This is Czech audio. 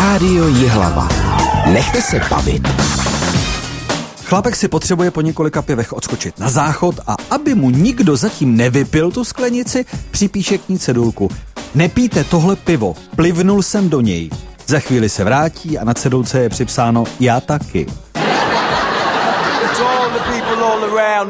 Rádio Jihlava. Nechte se bavit. Chlapek si potřebuje po několika pivech odskočit na záchod a aby mu nikdo zatím nevypil tu sklenici, připíše k ní cedulku. Nepijte tohle pivo, plivnul jsem do něj. Za chvíli se vrátí a na cedulce je připsáno já taky.